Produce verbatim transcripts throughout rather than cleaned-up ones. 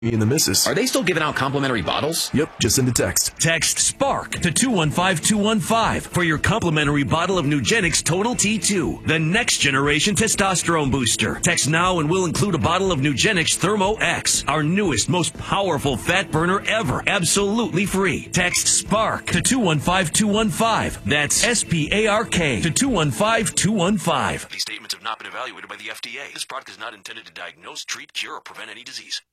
Me and the missus. Are they still giving out complimentary bottles? Yep, just send a text. Text SPARK to two one five two one five for your complimentary bottle of Nugenix Total T two, the next generation testosterone booster. Text now and we'll include a bottle of Nugenix Thermo X, our newest, most powerful fat burner ever, absolutely free. Text SPARK to two one five two one five. That's S P A R K to two one five two one five. These statements have not been evaluated by the F D A. This product is not intended to diagnose, treat, cure, or prevent any disease.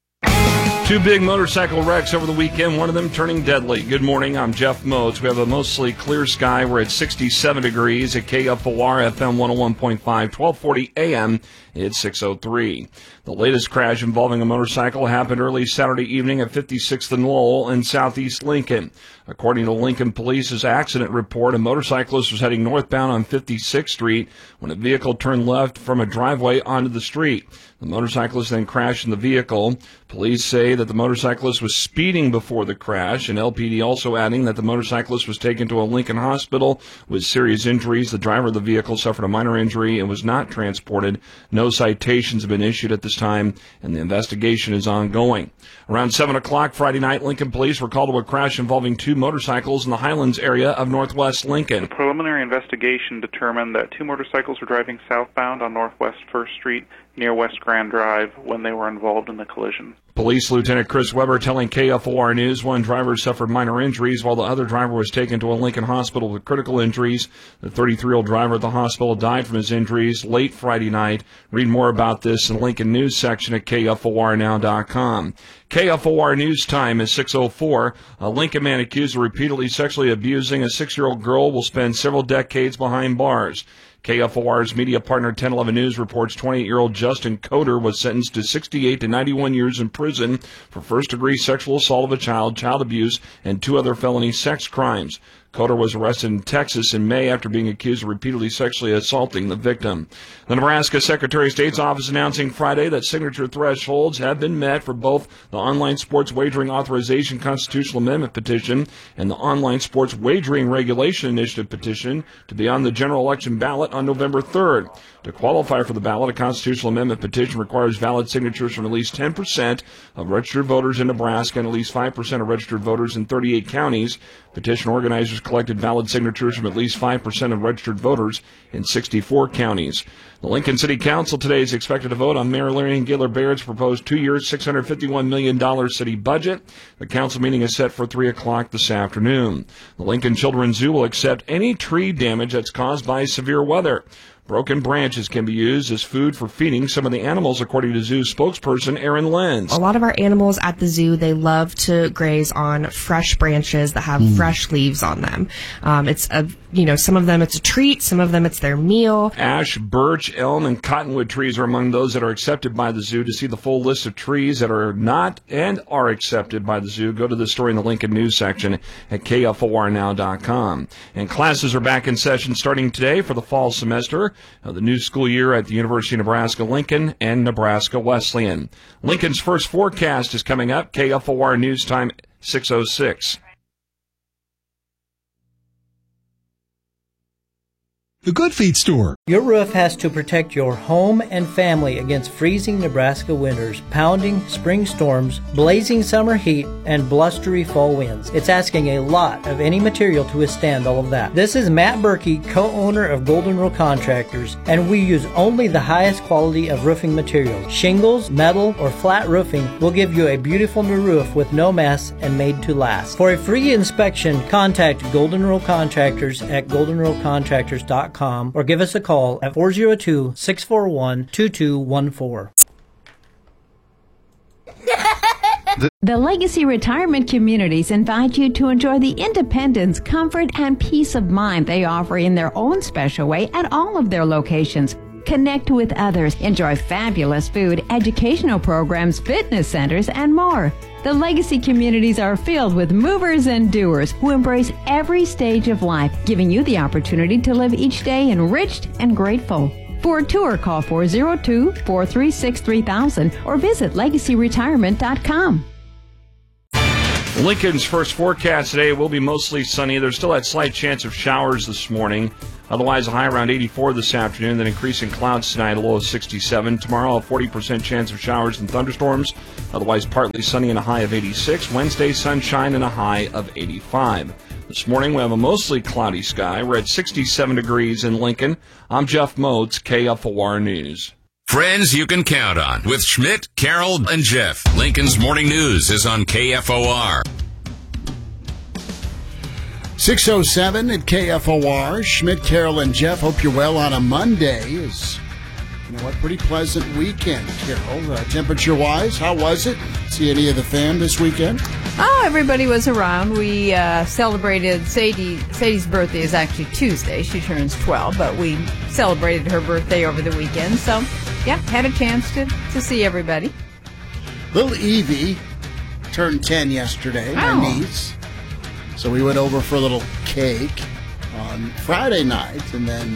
Two big motorcycle wrecks over the weekend, one of them turning deadly. Good morning, I'm Jeff Moats. We have a mostly clear sky. We're at sixty-seven degrees at K F O R F M one oh one point five, twelve forty A M. It's six oh three. The latest crash involving a motorcycle happened early Saturday evening at fifty-sixth and Lowell in southeast Lincoln. According to Lincoln Police's accident report, a motorcyclist was heading northbound on fifty-sixth Street when a vehicle turned left from a driveway onto the street. The motorcyclist then crashed in the vehicle. Police say that the motorcyclist was speeding before the crash, and L P D also adding that the motorcyclist was taken to a Lincoln hospital with serious injuries. The driver of the vehicle suffered a minor injury and was not transported. No citations have been issued at this time, and the investigation is ongoing. Around seven o'clock Friday night, Lincoln Police were called to a crash involving two motorcycles in the Highlands area of northwest Lincoln. The preliminary investigation determined that two motorcycles were driving southbound on Northwest First Street near West Grand Drive when they were involved in the collision. Police Lieutenant Chris Weber telling K F O R News one driver suffered minor injuries while the other driver was taken to a Lincoln hospital with critical injuries. The thirty-three-year-old driver at the hospital died from his injuries late Friday night. Read more about this in the Lincoln News section at K F O R now dot com. K F O R News time is six oh four. A Lincoln man accused of repeatedly sexually abusing a six-year-old girl will spend several decades behind bars. K F O R's media partner ten eleven News reports twenty-eight-year-old Justin Coder was sentenced to sixty-eight to ninety-one years in prison for first-degree sexual assault of a child, child abuse, and two other felony sex crimes. Coder was arrested in Texas in May after being accused of repeatedly sexually assaulting the victim. The Nebraska Secretary of State's office announcing Friday that signature thresholds have been met for both the Online Sports Wagering Authorization Constitutional Amendment petition and the Online Sports Wagering Regulation Initiative petition to be on the general election ballot on November third. To qualify for the ballot, a constitutional amendment petition requires valid signatures from at least ten percent of registered voters in Nebraska and at least five percent of registered voters in thirty-eight counties. Petition organizers collected valid signatures from at least five percent of registered voters in sixty-four counties. The Lincoln City Council today is expected to vote on Mayor Larry Gaylor Baird's proposed two-year, six hundred fifty-one million dollars city budget. The council meeting is set for three o'clock this afternoon. The Lincoln Children's Zoo will accept any tree damage that's caused by severe weather. Broken branches can be used as food for feeding some of the animals, according to zoo spokesperson Erin Lenz. A lot of our animals at the zoo, they love to graze on fresh branches that have mm. fresh leaves on them. Um, it's a, you know, some of them it's a treat, some of them it's their meal. Ash, birch, elm, and cottonwood trees are among those that are accepted by the zoo. To see the full list of trees that are not and are accepted by the zoo, go to the story in the Lincoln News section at K F O R now dot com. And classes are back in session starting today for the fall semester of the new school year at the University of Nebraska-Lincoln and Nebraska Wesleyan. Lincoln's first forecast is coming up. K F O R News Time, six oh six. The Good Feet Store. Your roof has to protect your home and family against freezing Nebraska winters, pounding spring storms, blazing summer heat, and blustery fall winds. It's asking a lot of any material to withstand all of that. This is Matt Berkey, co-owner of Golden Rule Contractors, and we use only the highest quality of roofing materials. Shingles, metal, or flat roofing will give you a beautiful new roof with no mess and made to last. For a free inspection, contact Golden Rule Contractors at golden rule contractors dot com or give us a call at four oh two, six four one, two two one four. The Legacy Retirement Communities invite you to enjoy the independence, comfort, and peace of mind they offer in their own special way at all of their locations. Connect with others, enjoy fabulous food, educational programs, fitness centers, and more. The Legacy communities are filled with movers and doers who embrace every stage of life, giving you the opportunity to live each day enriched and grateful. For a tour, call four oh two, four three six, three thousand or visit legacy retirement dot com. Lincoln's first forecast today will be mostly sunny. There's still that slight chance of showers this morning. Otherwise, a high around eighty-four this afternoon, then increasing clouds tonight, a low of sixty-seven. Tomorrow, a forty percent chance of showers and thunderstorms. Otherwise, partly sunny and a high of eighty-six. Wednesday, sunshine and a high of eighty-five. This morning, we have a mostly cloudy sky. We're at sixty-seven degrees in Lincoln. I'm Jeff Moats, K F O R News. Friends you can count on with Schmidt, Carroll, and Jeff. Lincoln's Morning News is on K F O R. six oh seven at K F O R. Schmidt, Carroll, and Jeff. Hope you're well on a Monday. Is you know what? Pretty pleasant weekend, Carroll. Uh, temperature-wise, how was it? See any of the fam this weekend? Oh, everybody was around. We uh, celebrated Sadie. Sadie's birthday is actually Tuesday. She turns twelve, but we celebrated her birthday over the weekend. So, yeah, had a chance to, to see everybody. Little Evie turned ten yesterday, my Oh. niece. So we went over for a little cake on Friday night, and then,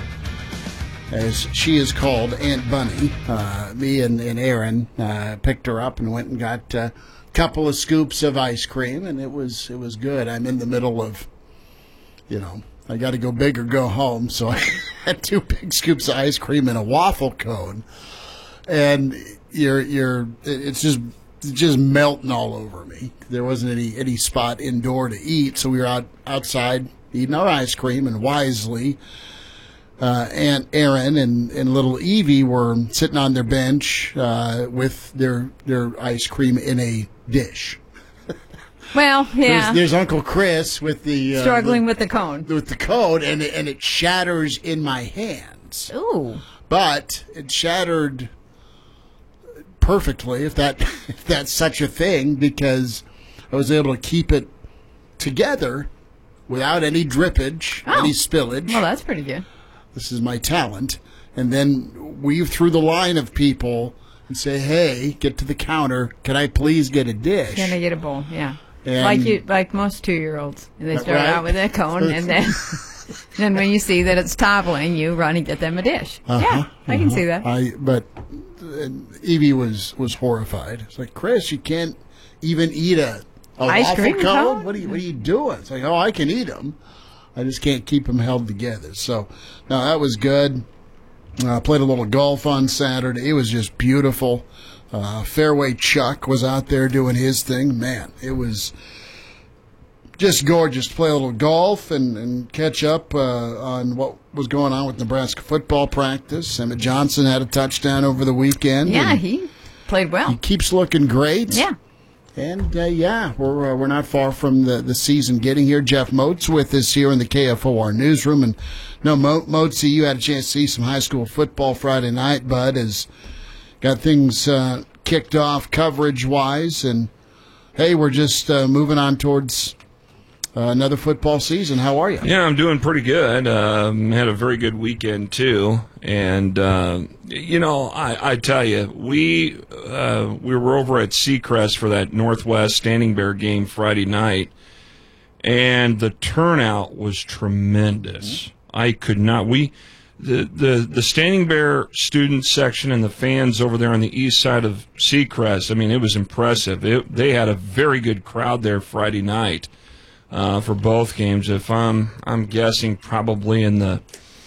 as she is called, Aunt Bunny, uh, me and, and Aaron uh, picked her up and went and got a couple of scoops of ice cream, and it was it was good. I'm in the middle of, you know, I got to go big or go home, so I had two big scoops of ice cream and a waffle cone, and you're you're it's just. just melting all over me. There wasn't any any spot indoor to eat, so we were out outside eating our ice cream, and wisely, uh, Aunt Erin and, and little Evie were sitting on their bench uh, with their their ice cream in a dish. Well, yeah. There's, there's Uncle Chris with the uh, Struggling the, with the cone. with the cone, and it, and it shatters in my hands. Ooh. But it shattered perfectly, if that if that's such a thing, because I was able to keep it together without any drippage, Oh. any spillage. Well, that's pretty good. This is my talent. And then weave through the line of people and say, "Hey, get to the counter. Can I please get a dish?" Can I get a bowl? Yeah. And- like you, like most two-year-olds. They start Right. out with a cone, and then then when you see that it's toppling, you run and get them a dish. Uh-huh, Yeah, I can uh-huh. see that. I but uh, Evie was was horrified. It's like, "Chris, you can't even eat a, a Ice waffle cream cone? cone? What are you What are you doing?" It's like, "Oh, I can eat them. I just can't keep them held together." So, no, that was good. Uh, played a little golf on Saturday. It was just beautiful. Uh, Fairway Chuck was out there doing his thing. Man, it was just gorgeous to play a little golf and, and catch up uh, on what was going on with Nebraska football practice. Emmett Johnson had a touchdown over the weekend. Yeah, and he played well. he keeps looking great. Yeah. And, uh, yeah, we're uh, we're not far from the, the season getting here. Jeff Moats with us here in the K F O R newsroom. And, no, Mo- Moatsy, you had a chance to see some high school football Friday night, bud, has got things uh, kicked off coverage-wise. And, hey, we're just uh, moving on towards uh, another football season. How are you? Yeah, I'm doing pretty good. Um, had a very good weekend, too. And, uh, you know, I, I tell you, we uh, we were over at Seacrest for that Northwest Standing Bear game Friday night, and the turnout was tremendous. I could not. We the, the, the Standing Bear student section and the fans over there on the east side of Seacrest, I mean, it was impressive. It, they had a very good crowd there Friday night uh, for both games. If I'm, I'm guessing probably in the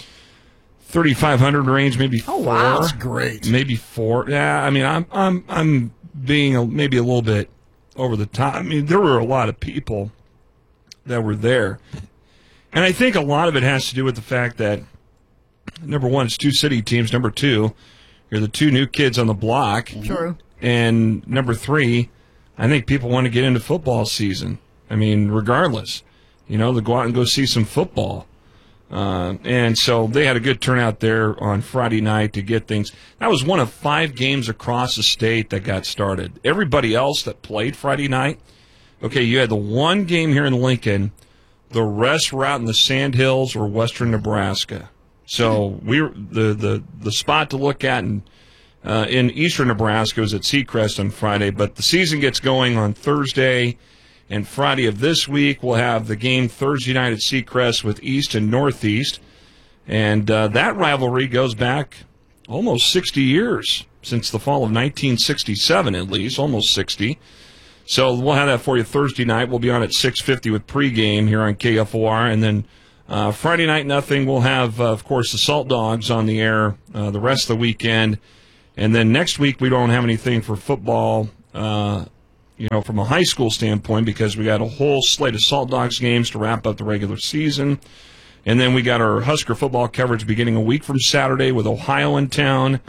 thirty-five hundred range, maybe four. Oh, wow. That's great. Maybe four. Yeah, I mean, I'm I'm I'm being a, maybe a little bit over the top. I mean, there were a lot of people that were there, and I think a lot of it has to do with the fact that number one, it's two city teams. Number two, you're the two new kids on the block. True. And number three, I think people want to get into football season. I mean, regardless, you know, they go out and go see some football. Uh, and so they had a good turnout there on Friday night to get things. That was one of five games across the state that got started. Everybody else that played Friday night, okay, you had the one game here in Lincoln. The rest were out in the Sandhills or western Nebraska. So we were, the, the, the spot to look at in, uh, in eastern Nebraska was at Seacrest on Friday. But the season gets going on Thursday. And Friday of this week, we'll have the game Thursday night at Seacrest with East and Northeast. And uh, that rivalry goes back almost sixty years, since the fall of nineteen sixty-seven at least, almost sixty. So we'll have that for you Thursday night. We'll be on at six fifty with pregame here on K F O R. And then Uh, Friday night, nothing. We'll have, uh, of course, the Salt Dogs on the air uh, the rest of the weekend. And then next week, we don't have anything for football, uh, you know, from a high school standpoint, because we got a whole slate of Salt Dogs games to wrap up the regular season. And then we got our Husker football coverage beginning a week from Saturday with Ohio in town.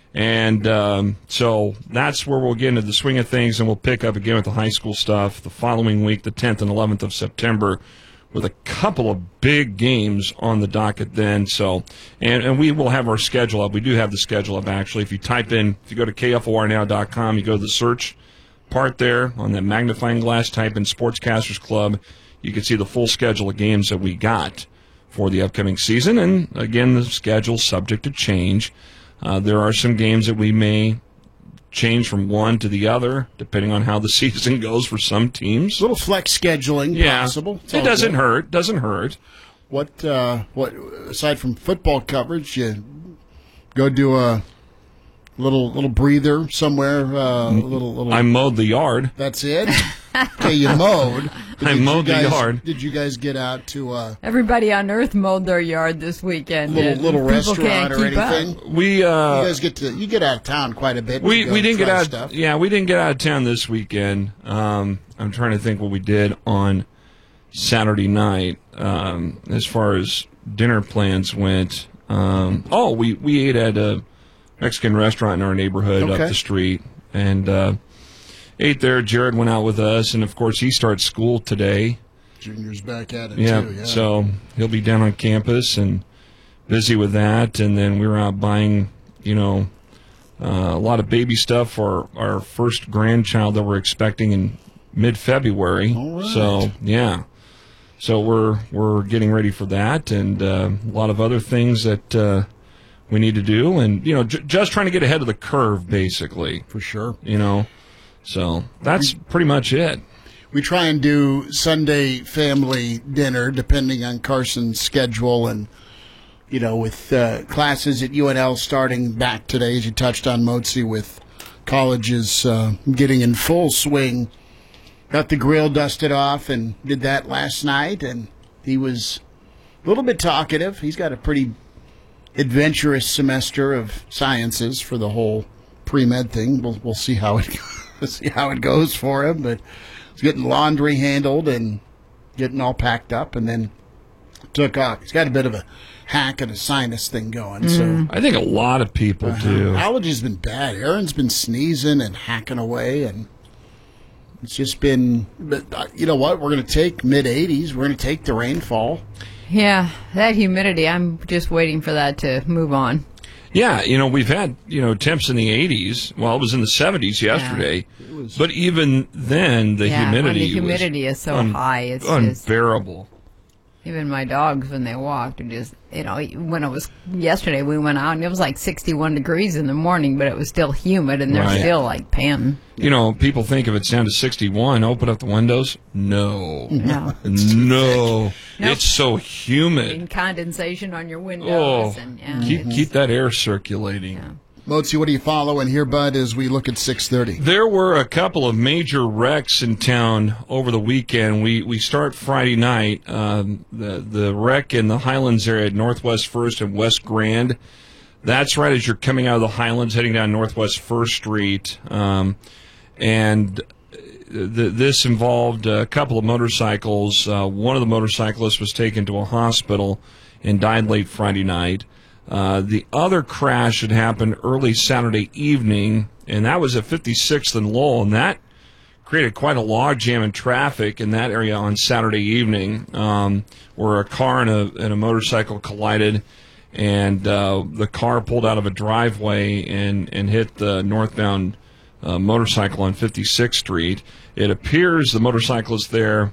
And um, so that's where we'll get into the swing of things, and we'll pick up again with the high school stuff the following week, the tenth and eleventh of September, with a couple of big games on the docket then. So, and, and we will have our schedule up. We do have the schedule up, actually. If you type in, if you go to K F O R now dot com, you go to the search part there on that magnifying glass, type in Sportscasters Club. You can see the full schedule of games that we got for the upcoming season. And, again, the schedule's subject to change. Uh, there are some games that we may change from one to the other, depending on how the season goes for some teams. A little flex scheduling yeah. possible. It's it doesn't good. hurt. Doesn't hurt. What, uh, what, aside from football coverage, you go do a little little breather somewhere. Uh, a little, little. I mowed the yard. That's it. Okay, you mowed. I mowed guys, the yard. Did you guys get out to uh, everybody on Earth mowed their yard this weekend? Little, little People restaurant or anything? Up. We uh, you guys get to you get out of town quite a bit. We we didn't get out. Stuff. Yeah, we didn't get out of town this weekend. Um, I'm trying to think what we did on Saturday night um, as far as dinner plans went. Um, oh, we we ate at a Mexican restaurant in our neighborhood okay. up the street, and uh, ate there. Jared went out with us, and of course he starts school today. Junior's back at it yeah, too. Yeah, so he'll be down on campus and busy with that. And then we were out buying, you know, uh, a lot of baby stuff for our first grandchild that we're expecting in mid-February. All right. So yeah, so we're we're getting ready for that, and uh, a lot of other things that. Uh, We need to do, and you know, j- just trying to get ahead of the curve, basically. For sure. You know, so that's pretty much it. We try and do Sunday family dinner, depending on Carson's schedule, and you know, with uh, classes at U N L starting back today, as you touched on, Motzi, with colleges uh, getting in full swing. Got the grill dusted off and did that last night, and he was a little bit talkative. He's got a pretty adventurous semester of sciences for the whole pre-med thing. We'll we'll see how it see how it goes for him. But he's getting laundry handled and getting all packed up, and then took off. He's got a bit of a hack and a sinus thing going. Mm. So I think a lot of people uh, do. Allergy's been bad. Aaron's been sneezing and hacking away, and it's just been. But uh, you know what? We're going to take mid eighties. We're going to take the rainfall. Yeah, that humidity, I'm just waiting for that to move on. Yeah, you know, we've had, you know, temps in the eighties. Well, it was in the seventies yesterday. Yeah. Was, but even then, the yeah, humidity when the humidity was is so un- high. It's unbearable. Just, even my dogs, when they walked, are just, you know, when it was yesterday, we went out and it was like sixty-one degrees in the morning, but it was still humid and they're right. still like panting. You know, people think if it's down to sixty-one, open up the windows. No. No. no. Nope. It's so humid. And condensation on your windows. Oh, and, yeah, keep, keep that air circulating. Yeah. Motzi, what are you following here, bud, as we look at six thirty? There were a couple of major wrecks in town over the weekend. We we start Friday night. Um, the, the wreck in the Highlands area at Northwest First and West Grand. That's right as you're coming out of the Highlands, heading down Northwest First Street. Um, and th- this involved a couple of motorcycles. Uh, one of the motorcyclists was taken to a hospital and died late Friday night. Uh, the other crash had happened early Saturday evening, and that was at fifty-sixth and Lowell, and that created quite a logjam in traffic in that area on Saturday evening, um, where a car and a, and a motorcycle collided, and uh, the car pulled out of a driveway and, and hit the northbound uh, motorcycle on fifty-sixth Street. It appears the motorcyclist there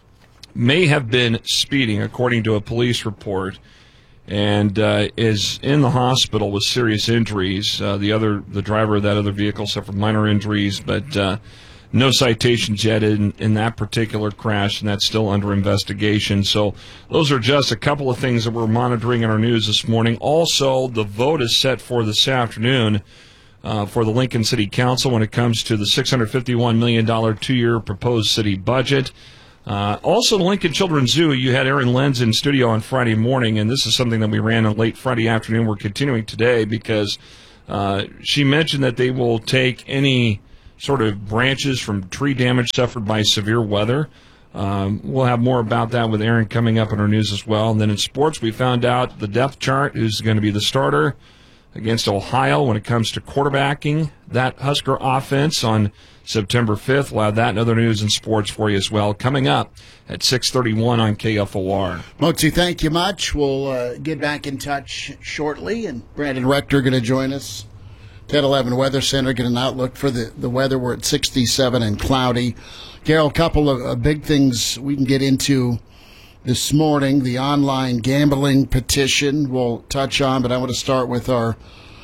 may have been speeding, according to a police report, and uh, is in the hospital with serious injuries. Uh, the other, the driver of that other vehicle suffered minor injuries, but uh, no citations yet in, in that particular crash, and that's still under investigation. So those are just a couple of things that we're monitoring in our news this morning. Also, the vote is set for this afternoon uh, for the Lincoln City Council when it comes to the six hundred fifty-one million dollars two-year proposed city budget. Uh, also, the Lincoln Children's Zoo, you had Erin Lenz in studio on Friday morning, and this is something that we ran on late Friday afternoon. We're continuing today because uh, she mentioned that they will take any sort of branches from tree damage suffered by severe weather. Um, we'll have more about that with Erin coming up in our news as well. And then in sports, we found out the depth chart, who's going to be the starter against Ohio when it comes to quarterbacking that Husker offense on September fifth. We'll have that and other news and sports for you as well coming up at six thirty-one on K F O R. Motzi, thank you much. We'll uh, get back in touch shortly, and Brandon Rector going to join us. ten eleven Weather Center, get an outlook for the, the weather. We're at sixty-seven and cloudy. Carol, a couple of uh, big things we can get into this morning. The online gambling petition we'll touch on, but I want to start with our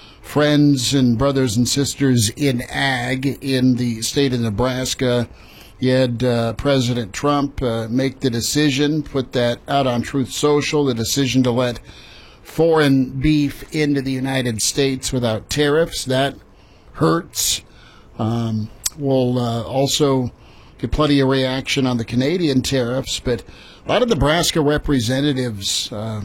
friends and brothers and sisters in ag in the state of Nebraska. You had uh, President Trump uh, make the decision, put that out on Truth Social, the decision to let foreign beef into the United States without tariffs. That hurts. Um, we'll uh, also get plenty of reaction on the Canadian tariffs, but a lot of Nebraska representatives uh,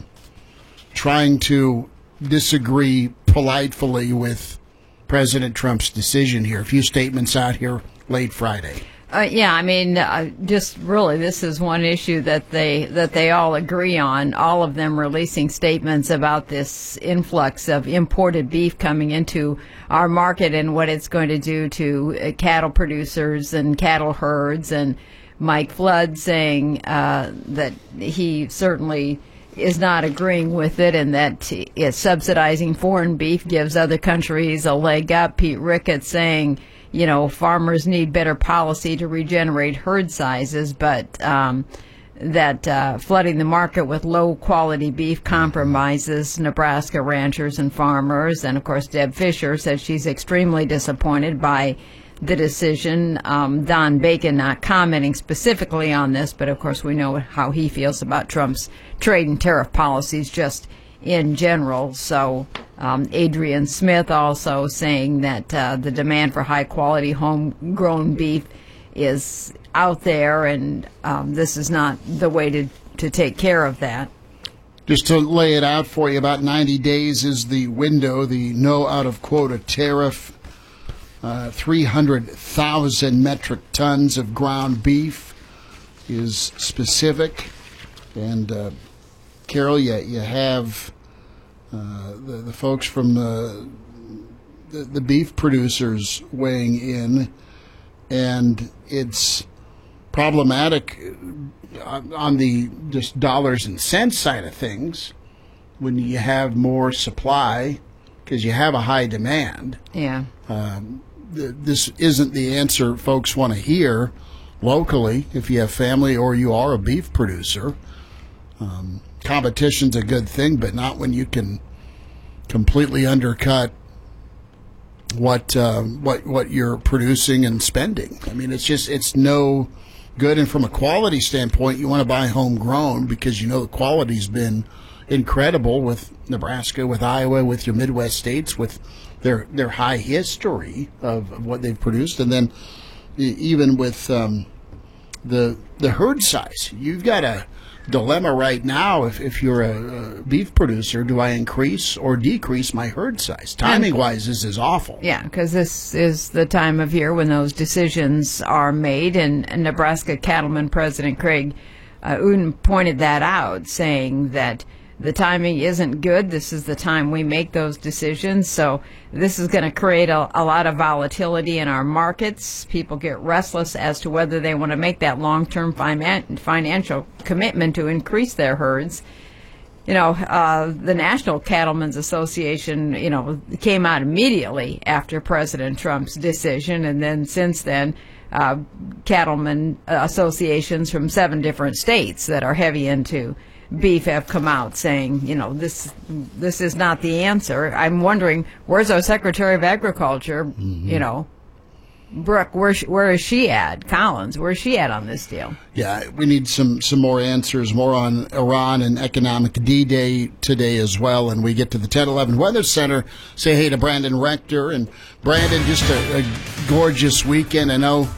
trying to disagree politely with President Trump's decision here. A few statements out here late Friday. Uh, yeah, I mean, uh, just really, this is one issue that they that they all agree on. All of them releasing statements about this influx of imported beef coming into our market and what it's going to do to uh, cattle producers and cattle herds. And Mike Flood saying uh, that he certainly is not agreeing with it, and that it's subsidizing foreign beef gives other countries a leg up. Pete Ricketts saying, you know, farmers need better policy to regenerate herd sizes, but um, that uh, flooding the market with low-quality beef compromises Nebraska ranchers and farmers. And, of course, Deb Fischer said she's extremely disappointed by the decision. Um, Don Bacon not commenting specifically on this, but, of course, we know how he feels about Trump's trade and tariff policies just in general. So um, Adrian Smith also saying that uh, the demand for high-quality homegrown beef is out there, and um, this is not the way to, to take care of that. Just to lay it out for you, about ninety days is the window, the no out-of-quota tariff. Uh, three hundred thousand metric tons of ground beef is specific. And, uh, Carol, you, you have uh, the, the folks from the, the, the beef producers weighing in, and it's problematic on the just dollars and cents side of things when you have more supply because you have a high demand. Yeah. Um, this isn't the answer folks want to hear locally if you have family or you are a beef producer. Um, competition's a good thing, but not when you can completely undercut what uh, what what you're producing and spending. I mean, it's just it's no good. And from a quality standpoint, you want to buy homegrown because you know the quality's been incredible with Nebraska, with Iowa, with your Midwest states, with their their high history of, of what they've produced, and then even with um, the the herd size, you've got a dilemma right now. If if you're a, a beef producer, do I increase or decrease my herd size? Timing wise, this is awful. Yeah, because this is the time of year when those decisions are made, and, and Nebraska Cattleman President Craig uh, Uden pointed that out, saying that the timing isn't good. This is the time we make those decisions. So this is going to create a, a lot of volatility in our markets. People get restless as to whether they want to make that long-term finan- financial commitment to increase their herds. You know, uh, the National Cattlemen's Association, you know, came out immediately after President Trump's decision. And then since then, uh, cattlemen associations from seven different states that are heavy into beef have come out saying, you know, this this is not the answer. I'm wondering, where's our Secretary of Agriculture? Mm-hmm. You know, Brooke, where where is she at? Collins, where's she at on this deal? Yeah, we need some, some more answers, more on Iran and economic D-Day today as well. And we get to the ten eleven Weather Center, say hey to Brandon Rector. And Brandon, just a, a gorgeous weekend. I know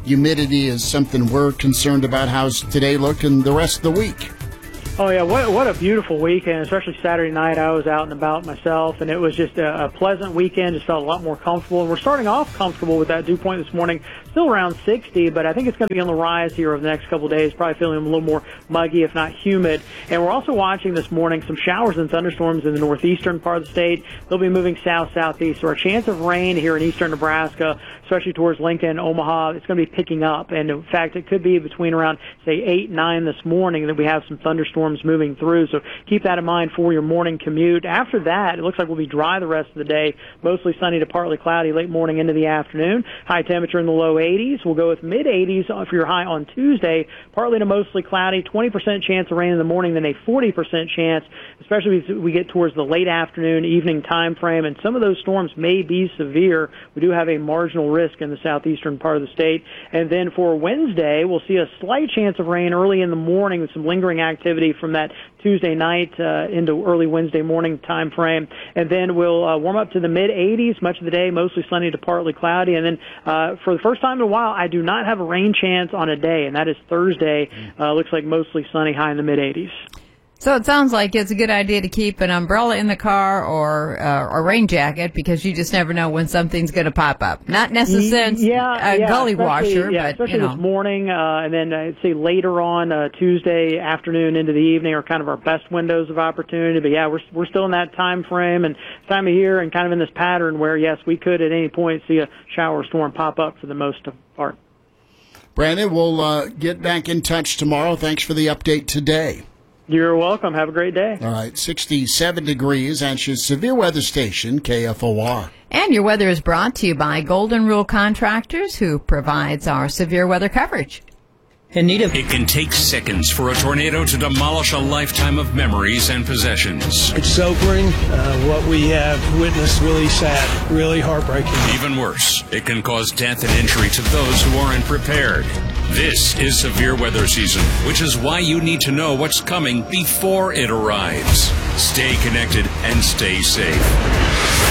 humidity is something we're concerned about. How's today look and the rest of the week? Oh, yeah, what what a beautiful weekend, especially Saturday night. I was out and about myself, and it was just a, a pleasant weekend. Just felt a lot more comfortable. And we're starting off comfortable with that dew point this morning, still around sixty, but I think it's going to be on the rise here over the next couple of days, probably feeling a little more muggy, if not humid. And we're also watching this morning some showers and thunderstorms in the northeastern part of the state. They'll be moving south-southeast, so our chance of rain here in eastern Nebraska, especially towards Lincoln, Omaha, it's going to be picking up. And, in fact, it could be between around, say, eight, nine this morning that we have some thunderstorms moving through, so keep that in mind for your morning commute. After that, it looks like we'll be dry the rest of the day, mostly sunny to partly cloudy late morning into the afternoon. High temperature in the low eighties. We'll go with mid eighties for your high on Tuesday, partly to mostly cloudy, twenty percent chance of rain in the morning, then a forty percent chance, especially as we get towards the late afternoon, evening time frame, and some of those storms may be severe. We do have a marginal risk in the southeastern part of the state. And then for Wednesday, we'll see a slight chance of rain early in the morning with some lingering activity from that Tuesday night uh, into early Wednesday morning time frame. And then we'll uh, warm up to the mid eighties much of the day, mostly sunny to partly cloudy. And then uh, for the first time in a while, I do not have a rain chance on a day, and that is Thursday. Uh, looks like mostly sunny, high in the mid eighties. So it sounds like it's a good idea to keep an umbrella in the car or uh, a rain jacket, because you just never know when something's going to pop up. Not necessarily yeah, a yeah, gully washer, yeah, but, especially you know. this morning, uh, and then I'd say later on uh, Tuesday afternoon into the evening are kind of our best windows of opportunity. But yeah, we're we're still in that time frame and time of year, and kind of in this pattern where yes, we could at any point see a shower or storm pop up for the most part. Brandon, we'll uh, get back in touch tomorrow. Thanks for the update today. You're welcome. Have a great day. All right, sixty-seven degrees, Ansch's Severe Weather Station, K F O R. And your weather is brought to you by Golden Rule Contractors, who provides our severe weather coverage. In need of- It can take seconds for a tornado to demolish a lifetime of memories and possessions. It's sobering. Uh, what we have witnessed, really sad, really heartbreaking. Even worse, it can cause death and injury to those who aren't prepared. This is severe weather season, which is why you need to know what's coming before it arrives. Stay connected and stay safe.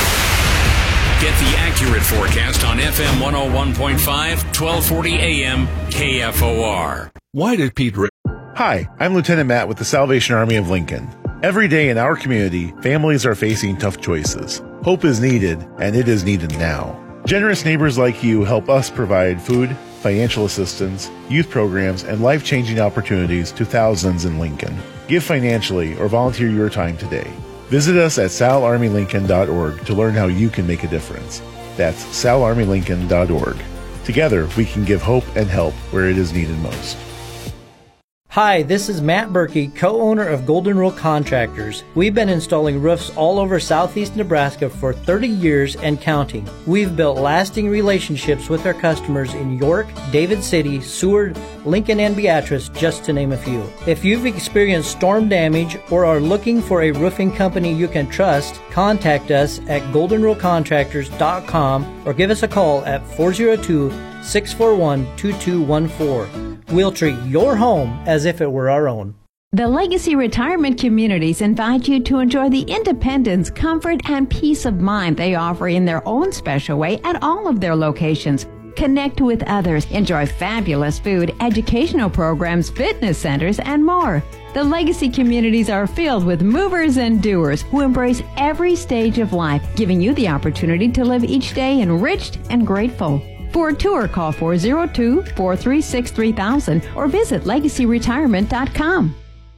Get the accurate forecast on F M one oh one point five, twelve forty A M, K F O R. Why did Pete... Re- Hi, I'm Lieutenant Matt with the Salvation Army of Lincoln. Every day in our community, families are facing tough choices. Hope is needed, and it is needed now. Generous neighbors like you help us provide food, financial assistance, youth programs, and life-changing opportunities to thousands in Lincoln. Give financially or volunteer your time today. Visit us at sal army lincoln dot org to learn how you can make a difference. That's sal army lincoln dot org. Together, we can give hope and help where it is needed most. Hi, this is Matt Berkey, co-owner of Golden Rule Contractors. We've been installing roofs all over southeast Nebraska for thirty years and counting. We've built lasting relationships with our customers in York, David City, Seward, Lincoln, and Beatrice, just to name a few. If you've experienced storm damage or are looking for a roofing company you can trust, contact us at golden rule contractors dot com or give us a call at four oh two, six four one, two two one four. We'll treat your home as if it were our own. The Legacy Retirement Communities invite you to enjoy the independence, comfort, and peace of mind they offer in their own special way at all of their locations. Connect with others, enjoy fabulous food, educational programs, fitness centers, and more. The Legacy Communities are filled with movers and doers who embrace every stage of life, giving you the opportunity to live each day enriched and grateful. For a tour, call four oh two, four three six, three thousand or visit legacy retirement dot com.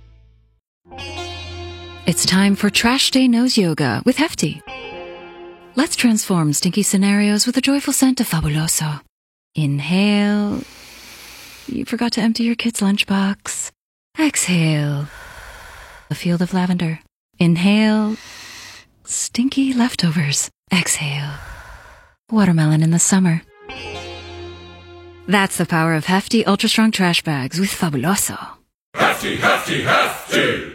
It's time for Trash Day Nose Yoga with Hefty. Let's transform stinky scenarios with a joyful scent of Fabuloso. Inhale. You forgot to empty your kid's lunchbox. Exhale. A field of lavender. Inhale. Stinky leftovers. Exhale. Watermelon in the summer. That's the power of Hefty Ultra Strong Trash Bags with Fabuloso. Hefty, hefty, hefty!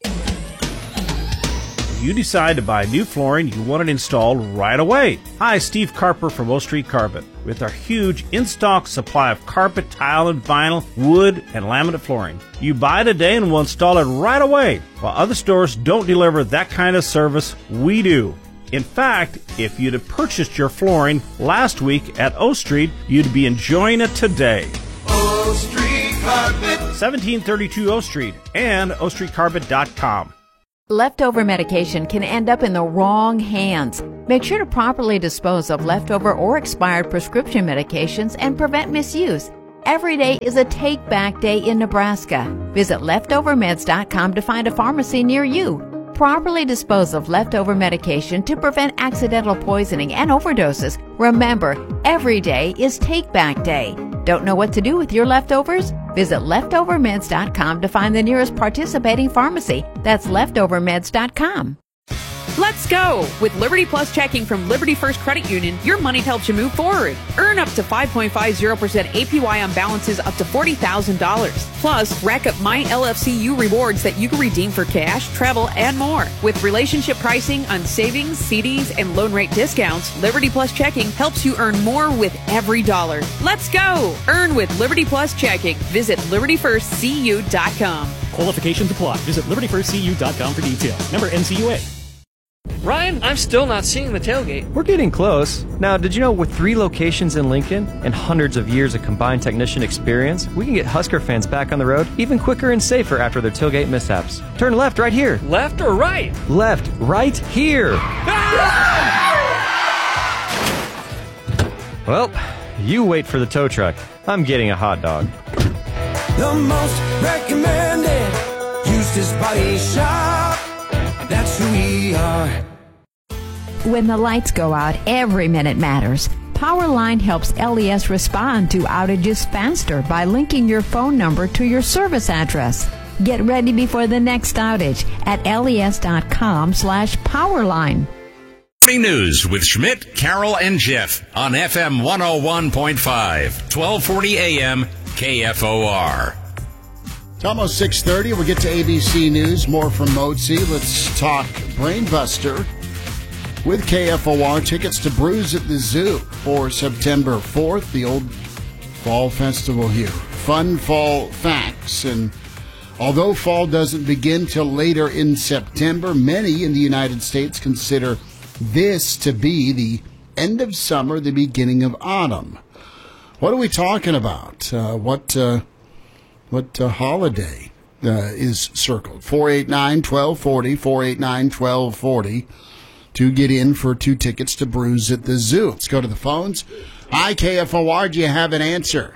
You decide to buy new flooring, you want it installed right away. Hi, Steve Carper from O Street Carpet. With our huge in-stock supply of carpet, tile, and vinyl, wood, and laminate flooring. You buy today and we'll install it right away. While other stores don't deliver that kind of service, we do. In fact, if you'd have purchased your flooring last week at O Street, you'd be enjoying it today. O Street Carpet. seventeen thirty-two O Street and o street carpet dot com. Leftover medication can end up in the wrong hands. Make sure to properly dispose of leftover or expired prescription medications and prevent misuse. Every day is a take-back day in Nebraska. Visit leftover meds dot com to find a pharmacy near you. Properly dispose of leftover medication to prevent accidental poisoning and overdoses. Remember, every day is take-back day. Don't know what to do with your leftovers? Visit leftover meds dot com to find the nearest participating pharmacy. That's leftover meds dot com. Let's go! With Liberty Plus checking from Liberty First Credit Union, your money helps you move forward. Earn up to five point five zero percent A P Y on balances up to forty thousand dollars. Plus, rack up My L F C U rewards that you can redeem for cash, travel, and more. With relationship pricing on savings, C Ds, and loan rate discounts, Liberty Plus checking helps you earn more with every dollar. Let's go! Earn with Liberty Plus checking. Visit liberty first c u dot com. Qualifications apply. Visit liberty first c u dot com for details. Member N C U A. Ryan, I'm still not seeing the tailgate. We're getting close. Now, did you know with three locations in Lincoln and hundreds of years of combined technician experience, we can get Husker fans back on the road even quicker and safer after their tailgate mishaps? Turn left right here. Left or right? Left right here. Well, you wait for the tow truck. I'm getting a hot dog. The most recommended Eustace Body Shop. That's who we are. When the lights go out, every minute matters. Powerline helps L E S respond to outages faster by linking your phone number to your service address. Get ready before the next outage at les.com slash powerline. Morning News with Schmidt, Carroll, and Jeff on F M one oh one point five, twelve forty A M, K F O R. It's almost six thirty. We'll get to A B C News. More from Mozi. Let's talk Brainbuster with K F O R. Tickets to Brews at the Zoo for September fourth, the old fall festival here. Fun fall facts. And although fall doesn't begin till later in September, many in the United States consider this to be the end of summer, the beginning of autumn. What are we talking about? Uh, what... Uh, What uh, holiday uh, is circled? four eight nine, one two four zero, four eight nine, one two four zero to get in for two tickets to Brews at the Zoo. Let's go to the phones. Hi, K F O R. Do you have an answer?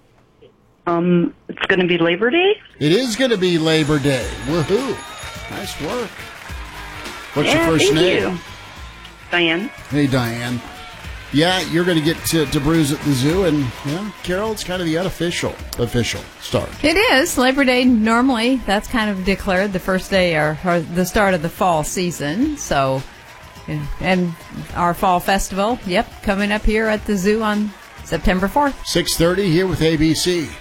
Um, it's going to be Labor Day? It is going to be Labor Day. Woohoo. Nice work. What's yeah, your first thank name? You. Diane. Hey, Diane. Yeah, you're going to get to, to Brews at the Zoo, and yeah, Carol, it's kind of the unofficial official start. It is Labor Day. Normally, that's kind of declared the first day or, or the start of the fall season. So, yeah. And our fall festival, yep, coming up here at the zoo on September fourth. six thirty here with A B C.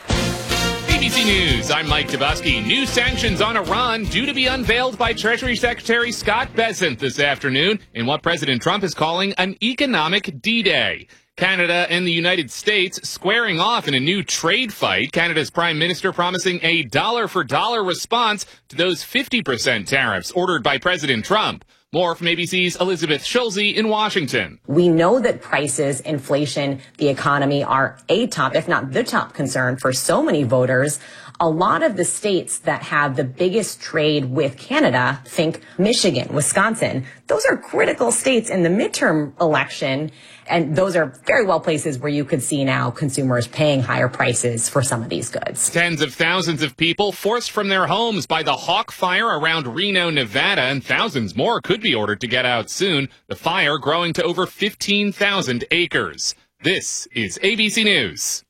A B C News, I'm Mike Dabowski. New sanctions on Iran due to be unveiled by Treasury Secretary Scott Bessent this afternoon in what President Trump is calling an economic D-Day. Canada and the United States squaring off in a new trade fight. Canada's Prime Minister promising a dollar-for-dollar response to those fifty percent tariffs ordered by President Trump. More from A B C's Elizabeth Schulze in Washington. We know that prices, inflation, the economy are a top, if not the top concern for so many voters. A lot of the states that have the biggest trade with Canada, think Michigan, Wisconsin, those are critical states in the midterm election. And those are very well places where you could see now consumers paying higher prices for some of these goods. Tens of thousands of people forced from their homes by the Hawk Fire around Reno, Nevada, and thousands more could be ordered to get out soon. The fire growing to over fifteen thousand acres. This is A B C News.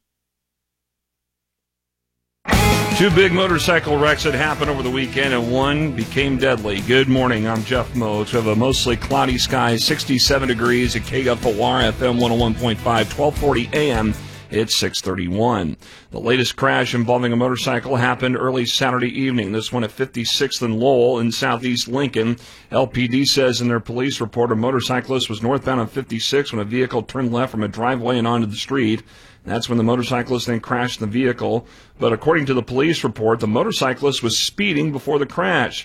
Two big motorcycle wrecks had happened over the weekend, and one became deadly. Good morning, I'm Jeff Moats. We have a mostly cloudy sky, sixty-seven degrees at K F O R, F M one oh one point five, twelve forty A M. It's six thirty-one. The latest crash involving a motorcycle happened early Saturday evening. This one at fifty-sixth and Lowell in southeast Lincoln. L P D says in their police report a motorcyclist was northbound on fifty-six when a vehicle turned left from a driveway and onto the street. That's when the motorcyclist then crashed the vehicle. But according to the police report, the motorcyclist was speeding before the crash.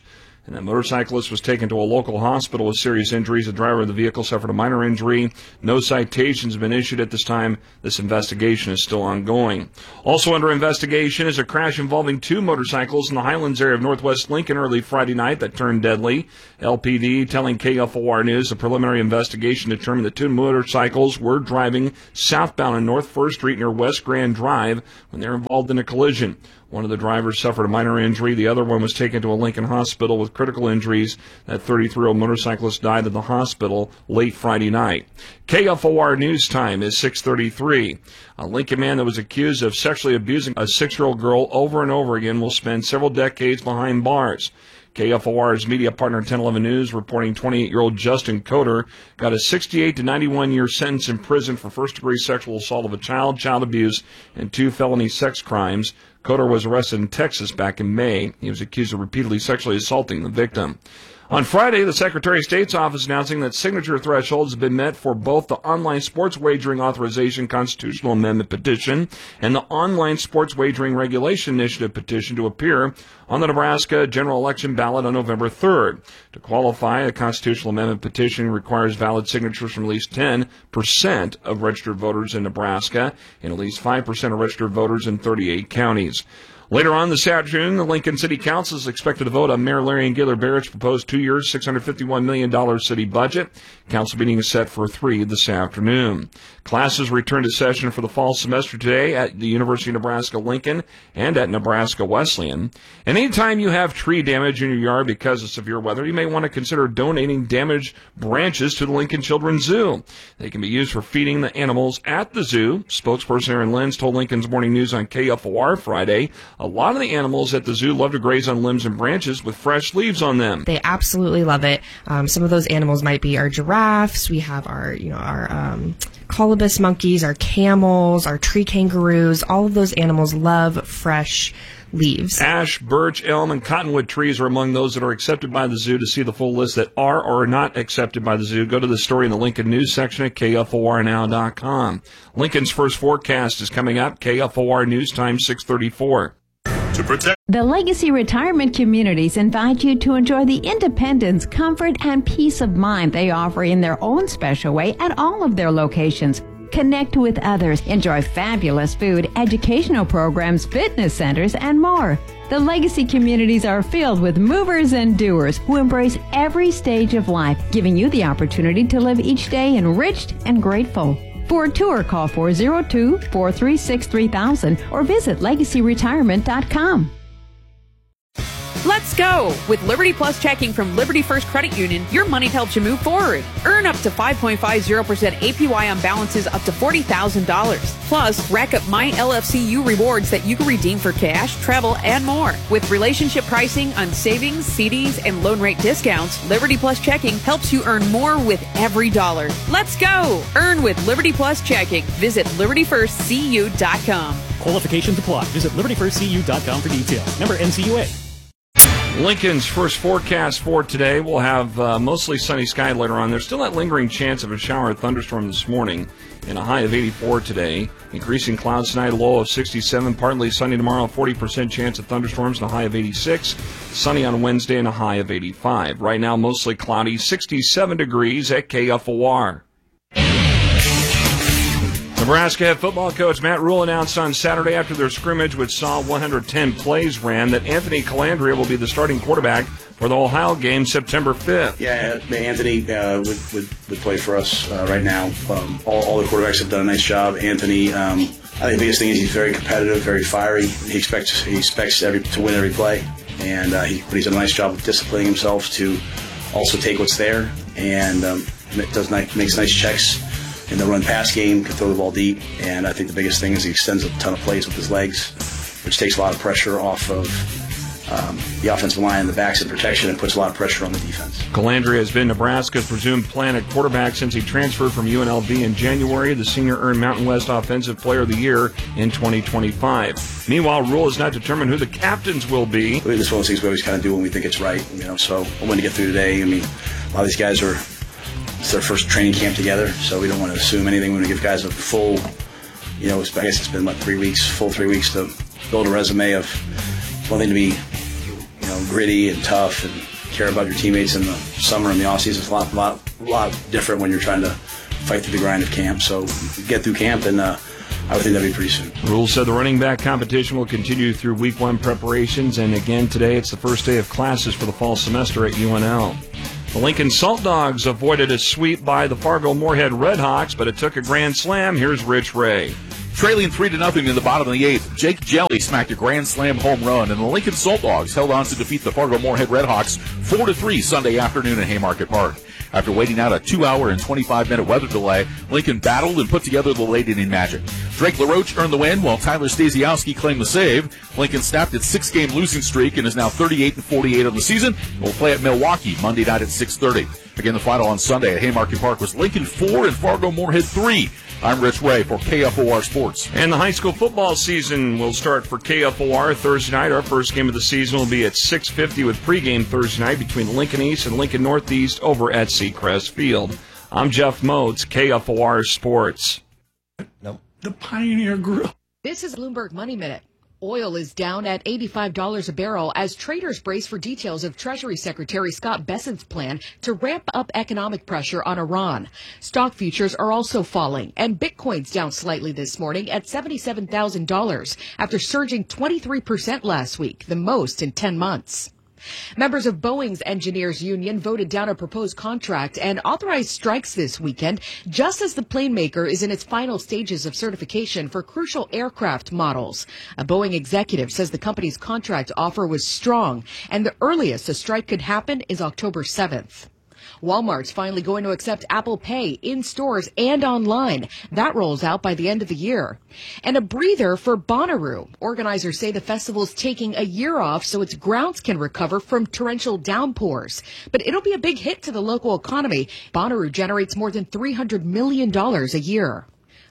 And that motorcyclist was taken to a local hospital with serious injuries. The driver of the vehicle suffered a minor injury. No citations have been issued at this time. This investigation is still ongoing. Also under investigation is a crash involving two motorcycles in the Highlands area of northwest Lincoln early Friday night that turned deadly. L P D telling K F O R News a preliminary investigation determined that two motorcycles were driving southbound on North First Street near West Grand Drive when they were involved in a collision. One of the drivers suffered a minor injury. The other one was taken to a Lincoln hospital with critical injuries. That thirty-three-year-old motorcyclist died at the hospital late Friday night. K F O R News Time is six thirty-three. A Lincoln man that was accused of sexually abusing a six-year-old girl over and over again will spend several decades behind bars. K F O R's media partner ten eleven News reporting twenty-eight-year-old Justin Coder got a sixty-eight to ninety-one year sentence in prison for first-degree sexual assault of a child, child abuse, and two felony sex crimes. Coder was arrested in Texas back in May. He was accused of repeatedly sexually assaulting the victim. On Friday, the Secretary of State's office announcing that signature thresholds have been met for both the Online Sports Wagering Authorization Constitutional Amendment petition and the Online Sports Wagering Regulation Initiative petition to appear on the Nebraska general election ballot on November third. To qualify, a constitutional amendment petition requires valid signatures from at least ten percent of registered voters in Nebraska and at least five percent of registered voters in thirty-eight counties. Later on this afternoon, the Lincoln City Council is expected to vote on Mayor Larry Gaylor Barrett's proposed two-year, six hundred fifty-one million dollars city budget. Council meeting is set for three this afternoon. Classes return to session for the fall semester today at the University of Nebraska-Lincoln and at Nebraska Wesleyan. And anytime you have tree damage in your yard because of severe weather, you may want to consider donating damaged branches to the Lincoln Children's Zoo. They can be used for feeding the animals at the zoo. Spokesperson Aaron Lenz told Lincoln's Morning News on K F O R Friday, a lot of the animals at the zoo love to graze on limbs and branches with fresh leaves on them. They absolutely love it. Um, some of those animals might be our giraffes. We have our, you know, our um, colobus monkeys, our camels, our tree kangaroos. All of those animals love fresh leaves. Ash, birch, elm, and cottonwood trees are among those that are accepted by the zoo. To see the full list that are or are not accepted by the zoo, go to the story in the Lincoln News section at K F O R now dot com. Lincoln's first forecast is coming up. K F O R News Time, six thirty-four. To protect the Legacy Retirement Communities invite you to enjoy the independence, comfort, and peace of mind they offer in their own special way at all of their locations. Connect with others, enjoy fabulous food, educational programs, fitness centers, and more. The Legacy communities are filled with movers and doers who embrace every stage of life, giving you the opportunity to live each day enriched and grateful. For a tour, call four oh two, four three six, three thousand or visit legacy retirement dot com. Let's go! With Liberty Plus checking from Liberty First Credit Union, your money helps you move forward. Earn up to five point five zero percent A P Y on balances up to forty thousand dollars. Plus, rack up My L F C U rewards that you can redeem for cash, travel, and more. With relationship pricing on savings, C Ds, and loan rate discounts, Liberty Plus checking helps you earn more with every dollar. Let's go! Earn with Liberty Plus checking. Visit liberty first c u dot com. Qualifications apply. Visit liberty first c u dot com for details. Member N C U A. Lincoln's first forecast for today. We'll have uh, mostly sunny sky later on. There's still that lingering chance of a shower or thunderstorm this morning and a high of eighty-four today. Increasing clouds tonight, a low of sixty-seven. Partly sunny tomorrow, forty percent chance of thunderstorms and a high of eighty-six. Sunny on Wednesday and a high of eighty-five. Right now, mostly cloudy, sixty-seven degrees at K F O R. Nebraska head football coach Matt Rhule announced on Saturday after their scrimmage, which saw one hundred ten plays ran, that Anthony Calandria will be the starting quarterback for the Ohio game September fifth. Yeah, Anthony uh, would, would, would play for us uh, right now. Um, all, all the quarterbacks have done a nice job. Anthony, um, I think the biggest thing is he's very competitive, very fiery. He expects he expects every, to win every play, and uh, he, but he's done a nice job of disciplining himself to also take what's there, and um, does nice, makes nice checks in the run-pass game, can throw the ball deep, and I think the biggest thing is he extends a ton of plays with his legs, which takes a lot of pressure off of um, the offensive line and the backs in protection and puts a lot of pressure on the defense. Calandria has been Nebraska's presumed plan at quarterback since he transferred from U N L V in January. The senior earned Mountain West Offensive Player of the Year in twenty twenty-five. Meanwhile, Rhule has not determined who the captains will be. This is one of those things we always kind of do when we think it's right, you know. So I'm going to get through today. I mean, a lot of these guys are. It's their first training camp together, so we don't want to assume anything. We want to give guys a full, you know, I guess it's been about three weeks, full three weeks to build a resume of one thing to be, you know, gritty and tough and care about your teammates in the summer and the off season. It's a lot, lot, lot different when you're trying to fight through the grind of camp. So get through camp, and uh, I would think that'd be pretty soon. Rules said the running back competition will continue through week one preparations, and again today it's the first day of classes for the fall semester at U N L. The Lincoln Salt Dogs avoided a sweep by the Fargo-Moorhead Redhawks, but it took a grand slam. Here's Rich Ray. Trailing three to nothing in the bottom of the eighth, Jake Jelly smacked a grand slam home run, and the Lincoln Salt Dogs held on to defeat the Fargo-Moorhead Redhawks four to three Sunday afternoon at Haymarket Park. After waiting out a two-hour and twenty-five minute weather delay, Lincoln battled and put together the late-inning magic. Drake LaRoche earned the win, while Tyler Stasiowski claimed the save. Lincoln snapped its six-game losing streak and is now thirty-eight and forty-eight on the season. It will play at Milwaukee Monday night at six thirty. Again, the final on Sunday at Haymarket Park was Lincoln four and Fargo-Moorhead three. I'm Rich Ray for K F O R Sports. And the high school football season will start for K F O R Thursday night. Our first game of the season will be at six fifty with pregame Thursday night between Lincoln East and Lincoln Northeast over at Seacrest Field. I'm Jeff Moats, K F O R Sports. Nope. The Pioneer Grill. This is Bloomberg Money Minute. Oil is down at eighty-five dollars a barrel as traders brace for details of Treasury Secretary Scott Bessent's plan to ramp up economic pressure on Iran. Stock futures are also falling, and Bitcoin's down slightly this morning at seventy-seven thousand dollars after surging twenty-three percent last week, the most in ten months. Members of Boeing's engineers union voted down a proposed contract and authorized strikes this weekend, just as the plane maker is in its final stages of certification for crucial aircraft models. A Boeing executive says the company's contract offer was strong, and the earliest a strike could happen is October seventh. Walmart's finally going to accept Apple Pay in stores and online. That rolls out by the end of the year. And a breather for Bonnaroo. Organizers say the festival's taking a year off so its grounds can recover from torrential downpours. But it'll be a big hit to the local economy. Bonnaroo generates more than three hundred million dollars a year.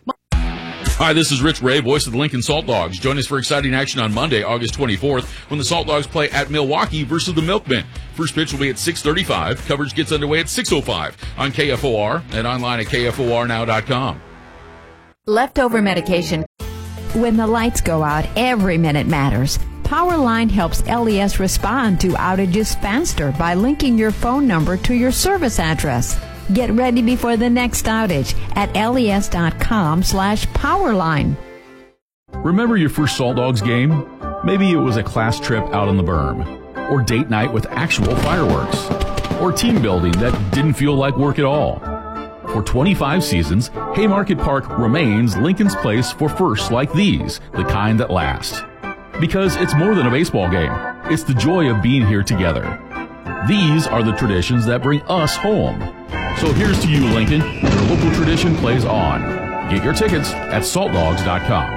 Hi, this is Rich Ray, voice of the Lincoln Salt Dogs. Join us for exciting action on Monday, August twenty-fourth, when the Salt Dogs play at Milwaukee versus the Milkmen. First pitch will be at six thirty-five. Coverage gets underway at six oh five on K F O R and online at K F O R now dot com. Leftover medication. When the lights go out, every minute matters. Powerline helps L E S respond to outages faster by linking your phone number to your service address. Get ready before the next outage at les.com slash powerline. Remember your first Salt Dogs game? Maybe it was a class trip out on the berm, or date night with actual fireworks, or team building that didn't feel like work at all. For twenty-five seasons, Haymarket Park remains Lincoln's place for firsts like these, the kind that last. Because it's more than a baseball game. It's the joy of being here together. These are the traditions that bring us home. So here's to you, Lincoln. Your local tradition plays on. Get your tickets at salt dogs dot com.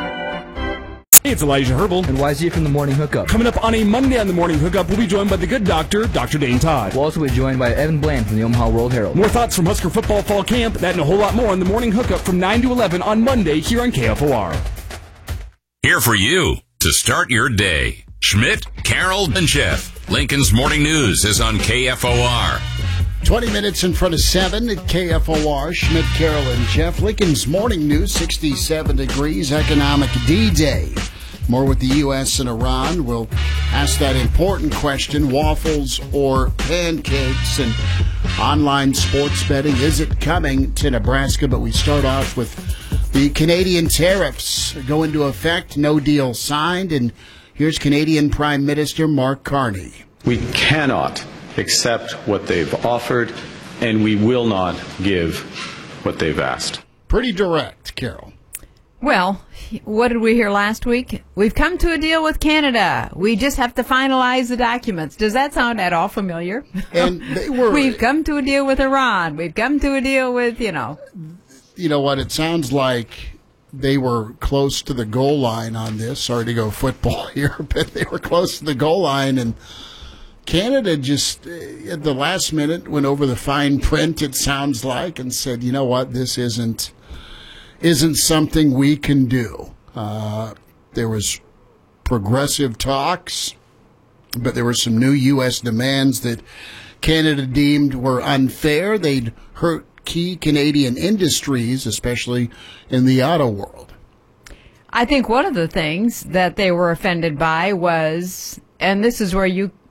Hey, it's Elijah Herbal and Y Z from the Morning Hookup. Coming up on a Monday on the Morning Hookup, we'll be joined by the good doctor, Doctor Dane Todd. We'll also be joined by Evan Bland from the Omaha World Herald. More thoughts from Husker Football Fall Camp, that and a whole lot more on the Morning Hookup from nine to eleven on Monday here on K F O R. Here for you to start your day. Schmidt, Carroll, and Jeff. Lincoln's Morning News is on K F O R. twenty minutes in front of seven at K F O R. Schmidt, Carroll, and Jeff. Lincoln's Morning News, sixty-seven degrees, economic D-Day. More with the U S and Iran. We'll ask that important question, waffles or pancakes, and online sports betting. Is it coming to Nebraska? But we start off with the Canadian tariffs go into effect. No deal signed. And here's Canadian Prime Minister Mark Carney. We cannot accept what they've offered, and we will not give what they've asked. Pretty direct, Carol. Well, what did we hear last week? We've come to a deal with Canada. We just have to finalize the documents. Does that sound at all familiar? And they were. We've come to a deal with Iran. We've come to a deal with, you know. You know what? It sounds like they were close to the goal line on this. Sorry to go football here, but they were close to the goal line, and Canada just, at the last minute, went over the fine print, it sounds like, and said, you know what, this isn't isn't something we can do. Uh, there was progressive talks, but there were some new U S demands that Canada deemed were unfair. They'd hurt key Canadian industries, especially in the auto world. I think one of the things that they were offended by was, and this is where you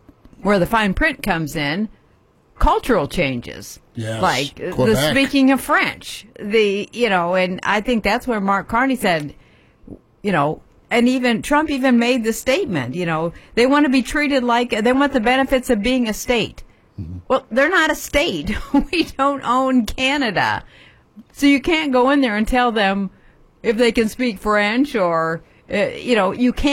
where the fine print comes in, cultural changes. Yes. Like uh, the Quebec. speaking of French. The, you know, and I think that's where Mark Carney said, you know, and even Trump even made the statement, you know, they want to be treated like, they want the benefits of being a state. Mm-hmm. Well, they're not a state. We don't own Canada. So you can't go in there and tell them if they can speak French or, uh, you know, you can't.